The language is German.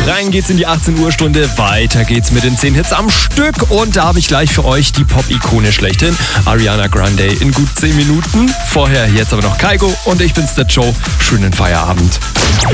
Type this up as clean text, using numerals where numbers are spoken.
Rein geht's in die 18 Uhr Stunde. Weiter geht's mit den 10 Hits am Stück. Und da habe ich gleich für euch die Pop-Ikone schlechthin, Ariana Grande, in gut 10 Minuten. Vorher jetzt aber noch Kygo und ich bin's, der Joe. Schönen Feierabend.